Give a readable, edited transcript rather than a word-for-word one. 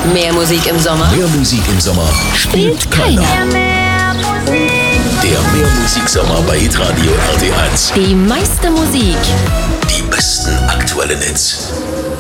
Mehr Musik im Sommer Mehr Musik im Sommer spielt keiner. Der Mehrmusik-Sommer bei Hitradio RT1. Die meiste Musik. Die besten aktuellen Hits.